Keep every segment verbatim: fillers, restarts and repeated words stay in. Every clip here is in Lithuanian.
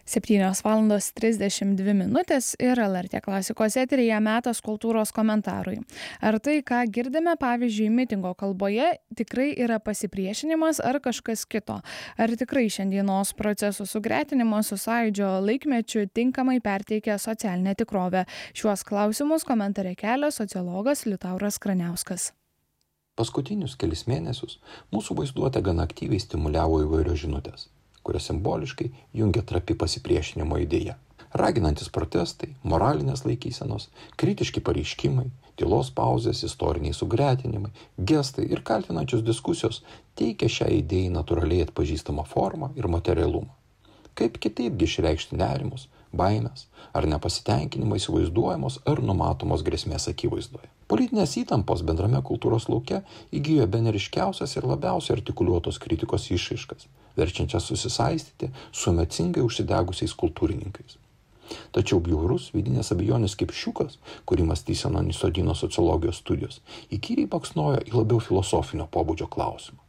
septynios valandos trisdešimt dvi minutės ir L R T klasikos eteryje metas kultūros komentarui. Ar tai, ką girdime, pavyzdžiui, mitingo kalboje, tikrai yra pasipriešinimas ar kažkas kito? Ar tikrai šiandienos procesų sugretinimo su sąjūdžio laikmečiu tinkamai perteikia socialinę tikrovę? Šiuos klausimus komentare kelia sociologas Liutauras Kraniauskas. Paskutinius kelis mėnesius mūsų vaizduotę gana aktyviai stimuliavo įvairios žinutės, kurios simboliškai jungia trapi pasipriešinimo idėja. Raginantis protestai, moralinės laikysenos, kritiški pareiškimai, tylos pauzės, istoriniai sugretinimai, gestai ir kaltinančios diskusijos teikia šią idėją natūraliai atpažįstamą formą ir materialumą. Kaip kitaipgi išreikšti nerimus, baimės ar nepasitenkinimą įsivaizduojamos ar numatomos grėsmės akivaizdoje. Politinės įtampos bendrame kultūros lauke įgijo bene ryškiausias ir labiausiai artikuliuotos kritikos išraiškas, verčiančias susisaistyti su emocingai užsidegusiais kultūrininkais. Tačiau bjaurus vidinės abejonės kepšiukas, kurį mąstysena įsodino sociologijos studijos, įkyriai baksnojo į labiau filosofinio pobūdžio klausimą.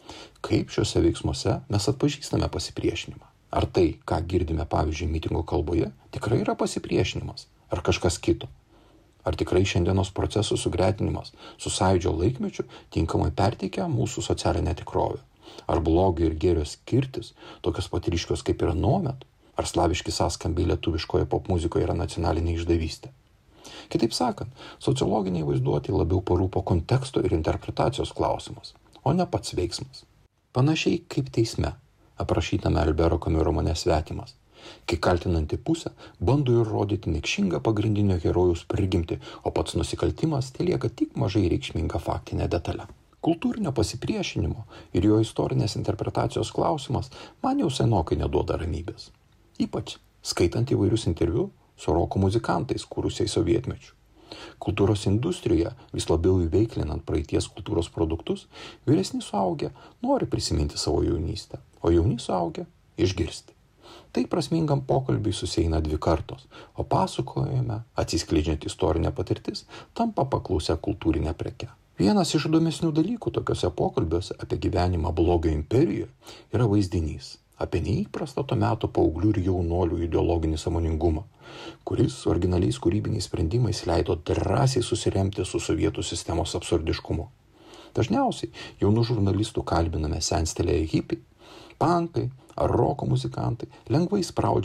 Kaip šiuose veiksmuose mes atpažįstame pasipriešinimą? Ar tai, ką girdime pavyzdžiui mitingo kalboje, tikrai yra pasipriešinimas ar kažkas kito? Ar tikrai šiandienos procesų sugretinimas su sąjūdžio laikmečiu tinkamai perteikia mūsų socialinę tikrovę? Ar blogio ir gėrio skirtis, tokios pat ryškios kaip ir anuomet? Ar slaviški sąskambiai lietuviškoje popmuzikoje yra nacionalinė išdavystė? Kitaip sakant, sociologiniai vaizduotė labiau parūpo konteksto ir interpretacijos klausimas, o ne pats veiksmas. Panašiai kaip teisme, aprašytame Albero Kamiu romane Svetimas, kai kaltinanti pusė bando įrodyti niekšingą pagrindinio herojaus prigimtį, o pats nusikaltimas telieka tik mažai reikšminga faktinė detalė. Kultūrinio pasipriešinimo ir jo istorinės interpretacijos klausimas man jau senokai neduoda ramybės. Ypač skaitant įvairius interviu su roko muzikantais kūrusiais sovietmečiu. Kultūros industrijoje vis labiau įveiklinant praeities kultūros produktus, vyresni suaugę nori prisiminti savo jaunystę, o jauni suaugę išgirsti. Tai prasmingam pokalbiui susieina dvi kartos, o pasakojime atsiskleidžiant istorinė patirtis tampa paklausia kultūrinė preke. Vienas iš įdomesnių dalykų tokiuose pokalbiuose apie gyvenimą blogio imperijoje yra vaizdinys apie neįprastą to meto paauglių ir jaunuolių ideologinį sąmoningumą, kuris originaliais kūrybiniais sprendimais leido drąsiai susiremti su sovietų sistemos absurdiškumu. Dažniausiai jaunų žurnalistų kalbiname senstelėję hipiai, pankai ar roko muzikantai lengvai spraudžia